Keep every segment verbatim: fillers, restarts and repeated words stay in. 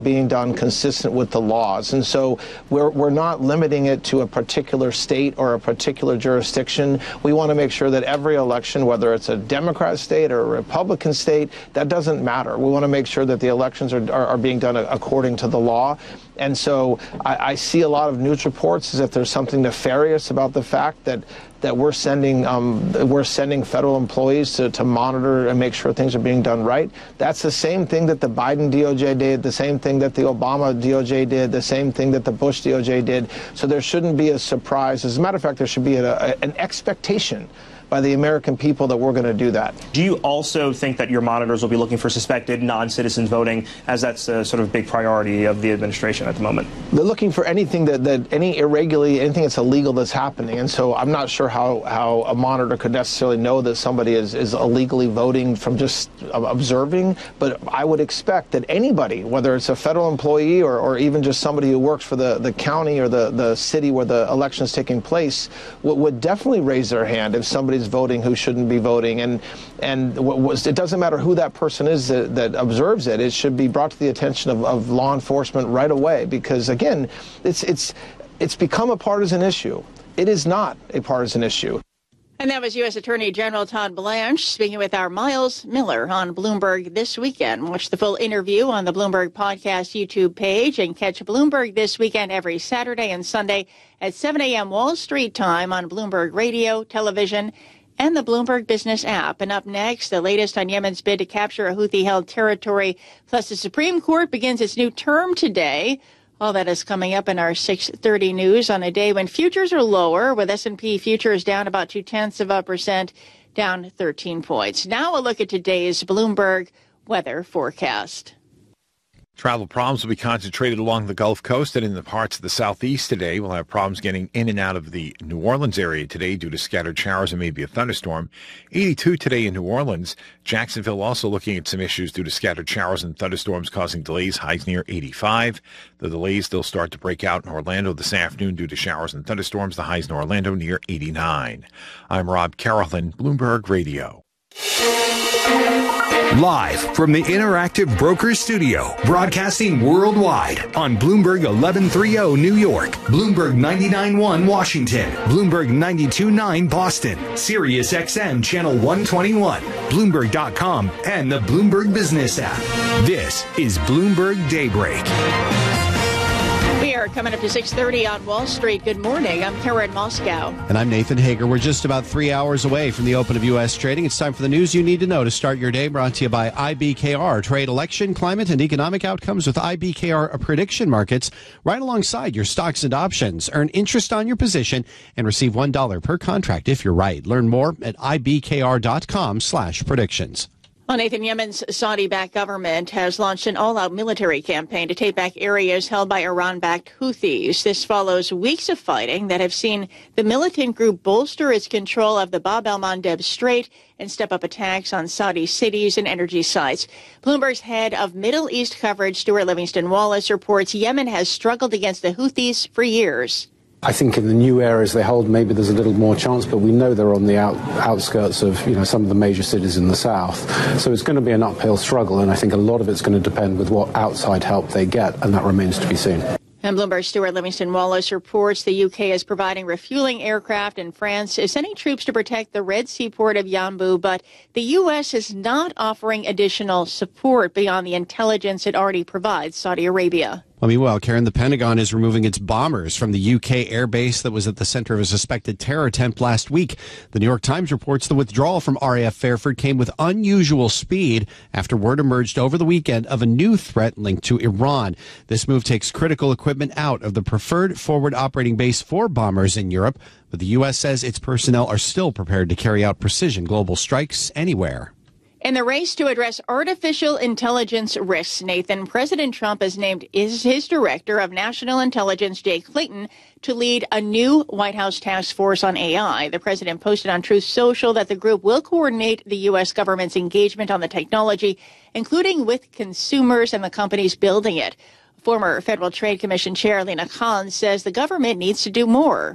being done consistent with the laws. And so we're, we're not limiting it to a particular state or a particular jurisdiction. We want to make sure that every election, whether it's a Democrat state or a Republican state, that doesn't matter. We want to make sure that the elections are, are, are being done according to the law. And so I, I see a lot of news reports as if there's something nefarious about the fact that that we're sending um, we're sending federal employees to, to monitor and make sure things are being done right. That's the same thing that the Biden D O J did, the same thing that the Obama D O J did, the same thing that the Bush D O J did. So there shouldn't be a surprise. As a matter of fact, there should be a, a, an expectation by the American people that we're going to do that. Do you also think that your monitors will be looking for suspected non-citizens voting, as that's a sort of big priority of the administration at the moment? They're looking for anything that, that any irregularity, anything that's illegal that's happening. And so I'm not sure how, how a monitor could necessarily know that somebody is, is illegally voting from just observing. But I would expect that anybody, whether it's a federal employee or, or even just somebody who works for the, the county or the, the city where the election is taking place, would, would definitely raise their hand if somebody's voting who shouldn't be voting. And and what was, it doesn't matter who that person is that, that observes it. It should be brought to the attention of, of law enforcement right away, because again, it's it's it's become a partisan issue. It is not a partisan issue. And that was U S Attorney General Todd Blanche speaking with our Miles Miller on Bloomberg This Weekend. Watch the full interview on the Bloomberg Podcast YouTube page and catch Bloomberg This Weekend every Saturday and Sunday at seven a.m. Wall Street time on Bloomberg Radio, television, and the Bloomberg Business app. And up next, the latest on Yemen's bid to capture a Houthi-held territory. Plus, the Supreme Court begins its new term today. All that is coming up in our six thirty news on a day when futures are lower, with S and P futures down about two-tenths of a percent, down thirteen points. Now a look at today's Bloomberg weather forecast. Travel problems will be concentrated along the Gulf Coast and in the parts of the southeast today. We'll have problems getting in and out of the New Orleans area today due to scattered showers and maybe a thunderstorm. eighty-two today in New Orleans. Jacksonville also looking at some issues due to scattered showers and thunderstorms causing delays, highs near eighty-five. The delays, they'll start to break out in Orlando this afternoon due to showers and thunderstorms. The highs in Orlando near eighty-nine. I'm Rob Carrollton, Bloomberg Radio. Live from the Interactive Brokers Studio, broadcasting worldwide on Bloomberg eleven thirty New York, Bloomberg ninety-nine point one Washington, Bloomberg ninety-two point nine Boston, Sirius X M Channel one twenty-one, Bloomberg dot com, and the Bloomberg Business app. This is Bloomberg Daybreak. We are coming up to six thirty on Wall Street. Good morning. I'm Karen Moscow. And I'm Nathan Hager. We're just about three hours away from the open of U S trading. It's time for the news you need to know to start your day. Brought to you by I B K R. Trade, election, climate, and economic outcomes with I B K R prediction markets right alongside your stocks and options. Earn interest on your position and receive one dollar per contract if you're right. Learn more at I B K R dot com slash predictions. Well, Nathan, Yemen's Saudi-backed government has launched an all-out military campaign to take back areas held by Iran-backed Houthis. This follows weeks of fighting that have seen the militant group bolster its control of the Bab el-Mandeb Strait and step up attacks on Saudi cities and energy sites. Bloomberg's head of Middle East coverage, Stuart Livingston-Wallace, reports Yemen has struggled against the Houthis for years. I think in the new areas they hold, maybe there's a little more chance, but we know they're on the out, outskirts of, you know, some of the major cities in the south. So it's going to be an uphill struggle, and I think a lot of it's going to depend with what outside help they get, and that remains to be seen. And Bloomberg's Stuart Livingston-Wallace reports the U K is providing refueling aircraft, and France is sending troops to protect the Red Sea port of Yanbu. But the U S is not offering additional support beyond the intelligence it already provides Saudi Arabia. Well, meanwhile, Karen, the Pentagon is removing its bombers from the U K airbase that was at the center of a suspected terror attempt last week. The New York Times reports the withdrawal from R A F Fairford came with unusual speed after word emerged over the weekend of a new threat linked to Iran. This move takes critical equipment out of the preferred forward operating base for bombers in Europe, but the U S says its personnel are still prepared to carry out precision global strikes anywhere. In the race to address artificial intelligence risks, Nathan, President Trump has named his, his director of national intelligence, Jay Clayton, to lead a new White House task force on A I. The president posted on Truth Social that the group will coordinate the U S government's engagement on the technology, including with consumers and the companies building it. Former Federal Trade Commission Chair Lina Khan says the government needs to do more.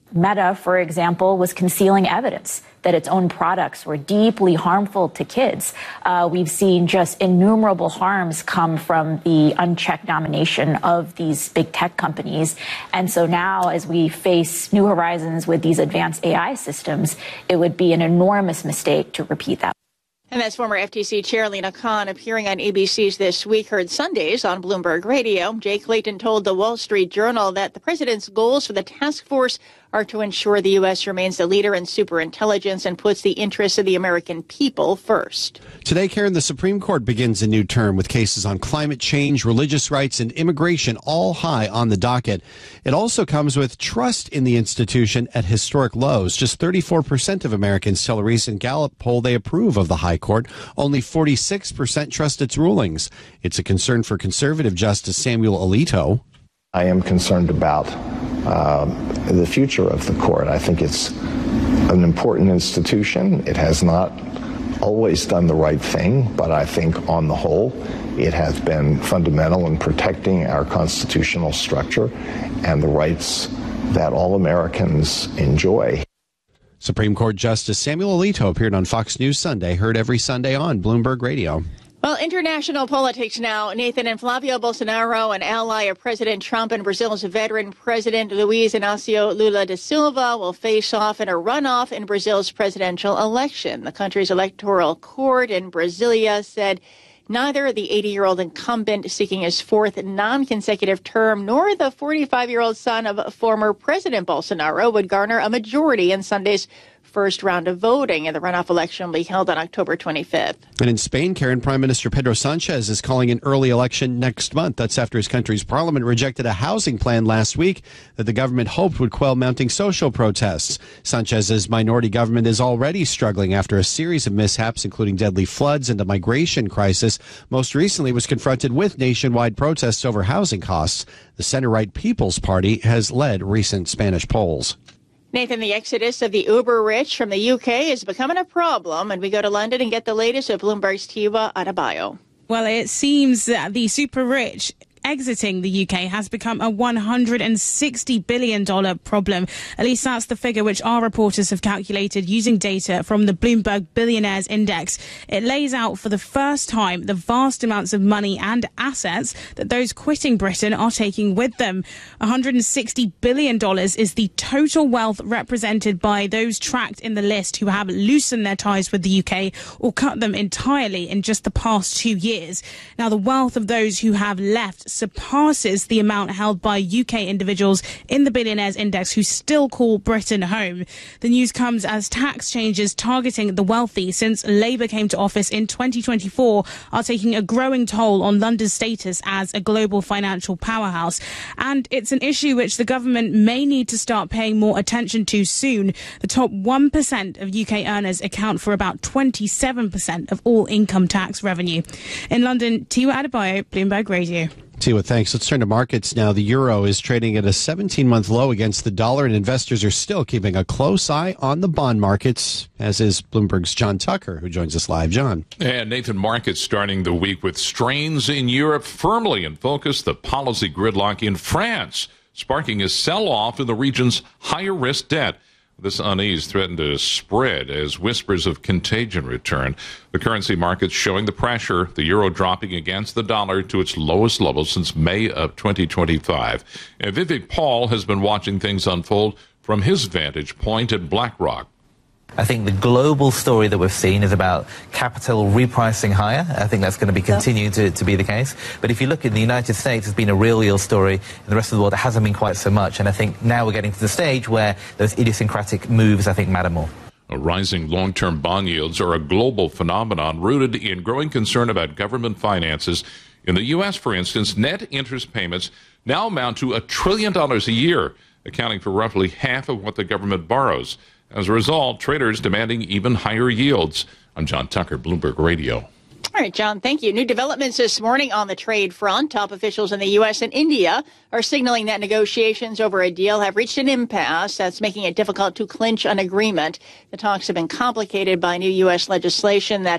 Meta, for example, was concealing evidence that its own products were deeply harmful to kids. Uh, we've seen just innumerable harms come from the unchecked domination of these big tech companies. And so now, as we face new horizons with these advanced A I systems, it would be an enormous mistake to repeat that. And that's former F T C Chair Lina Khan appearing on A B C's This Week, heard Sundays on Bloomberg Radio. Jay Clayton told the Wall Street Journal that the president's goals for the task force are to ensure the U S remains the leader in superintelligence and puts the interests of the American people first. Today, Karen, the Supreme Court begins a new term with cases on climate change, religious rights, and immigration all high on the docket. It also comes with trust in the institution at historic lows. Just thirty-four percent of Americans tell a recent Gallup poll they approve of the High Court. Only forty-six percent trust its rulings. It's a concern for conservative Justice Samuel Alito. I am concerned about uh, the future of the court. I think it's an important institution. It has not always done the right thing, but I think on the whole, it has been fundamental in protecting our constitutional structure and the rights that all Americans enjoy. Supreme Court Justice Samuel Alito appeared on Fox News Sunday, heard every Sunday on Bloomberg Radio. Well, international politics now. Nathan, and Flavio Bolsonaro, an ally of President Trump and Brazil's veteran President Luiz Inácio Lula da Silva, will face off in a runoff in Brazil's presidential election. The country's electoral court in Brasilia said neither the eighty-year-old incumbent seeking his fourth non-consecutive term nor the forty-five-year-old son of former President Bolsonaro would garner a majority in Sunday's first round of voting, and the runoff election will be held on October twenty-fifth. And in Spain, Karen, Prime Minister Pedro Sanchez is calling an early election next month. That's after his country's parliament rejected a housing plan last week that the government hoped would quell mounting social protests. Sanchez's minority government is already struggling after a series of mishaps, including deadly floods and a migration crisis. Most recently was confronted with nationwide protests over housing costs. The center-right People's Party has led recent Spanish polls. Nathan, the exodus of the uber-rich from the U K is becoming a problem, and we go to London and get the latest with Bloomberg's Tiwa Adebayo. Well, it seems that the super-rich exiting the U K has become a one hundred sixty billion dollars problem. At least that's the figure which our reporters have calculated using data from the Bloomberg Billionaires Index. It lays out for the first time the vast amounts of money and assets that those quitting Britain are taking with them. one hundred sixty billion dollars is the total wealth represented by those tracked in the list who have loosened their ties with the U K or cut them entirely in just the past two years. Now, the wealth of those who have left surpasses the amount held by U K individuals in the Billionaires Index who still call Britain home. The news comes as tax changes targeting the wealthy since Labour came to office in twenty twenty-four are taking a growing toll on London's status as a global financial powerhouse. And it's an issue which the government may need to start paying more attention to soon. The top one percent of U K earners account for about twenty-seven percent of all income tax revenue. In London, Tiwa Adebayo, Bloomberg Radio. Tiwa, thanks. Let's turn to markets now. The euro is trading at a seventeen-month low against the dollar, and investors are still keeping a close eye on the bond markets, as is Bloomberg's John Tucker, who joins us live. John. And Nathan, markets starting the week with strains in Europe firmly in focus. The policy gridlock in France sparking a sell-off in the region's higher-risk debt. This unease threatened to spread as whispers of contagion return. The currency markets showing the pressure, the euro dropping against the dollar to its lowest level since May of twenty twenty-five. And Vivek Paul has been watching things unfold from his vantage point at BlackRock. I think the global story that we've seen is about capital repricing higher. I think that's going to be continue to, to be the case. But if you look in the United States, it's been a real yield story. In the rest of the world, it hasn't been quite so much. And I think now we're getting to the stage where those idiosyncratic moves, I think, matter more. Rising long-term bond yields are a global phenomenon rooted in growing concern about government finances. In the U S, for instance, net interest payments now amount to a trillion dollars a year, accounting for roughly half of what the government borrows. As a result, traders demanding even higher yields. I'm John Tucker, Bloomberg Radio. All right, John, thank you. New developments this morning on the trade front. Top officials in the U S and India are signaling that negotiations over a deal have reached an impasse that's making it difficult to clinch an agreement. The talks have been complicated by new U S legislation that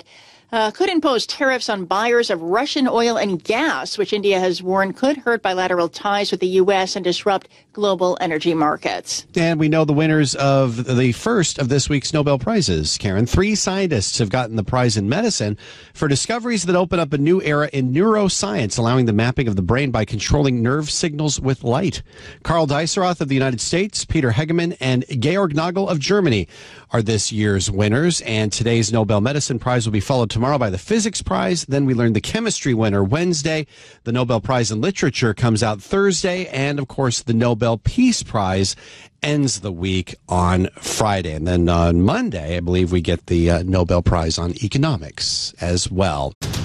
uh, could impose tariffs on buyers of Russian oil and gas, which India has warned could hurt bilateral ties with the U S and disrupt global energy markets. And we know the winners of the first of this week's Nobel Prizes, Karen. Three scientists have gotten the prize in medicine for discoveries that open up a new era in neuroscience, allowing the mapping of the brain by controlling nerve signals with light. Karl Dieserath of the United States, Peter Hegemann, and Georg Nagel of Germany are this year's winners. And today's Nobel Medicine Prize will be followed tomorrow by the Physics Prize. Then we learn the chemistry winner Wednesday. The Nobel Prize in Literature comes out Thursday. And, of course, the Nobel Peace Prize ends the week on Friday. And then on Monday, I believe we get the uh, Nobel Prize on Economics as well.